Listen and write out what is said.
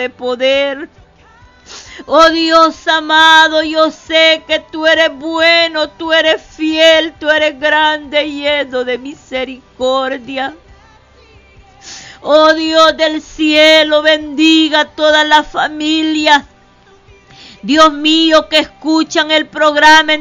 de poder. Oh Dios amado, yo sé que tú eres bueno, tú eres fiel, tú eres grande y lleno de misericordia. Oh Dios del cielo, bendiga a todas las familias, Dios mío, que escuchan el programa en